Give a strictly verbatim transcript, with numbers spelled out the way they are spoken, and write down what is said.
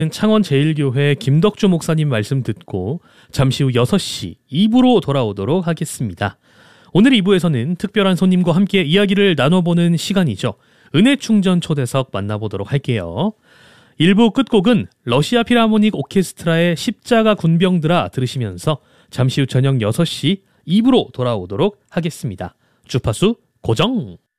창원제일교회 김덕주 목사님 말씀 듣고 잠시 후 여섯 시 이 부로 돌아오도록 하겠습니다. 오늘 이 부에서는 특별한 손님과 함께 이야기를 나눠보는 시간이죠. 은혜충전 초대석 만나보도록 할게요. 일 부 끝곡은 러시아 필하모닉 오케스트라의 십자가 군병들아 들으시면서 잠시 후 저녁 여섯 시 이 부로 돌아오도록 하겠습니다. 주파수 고정!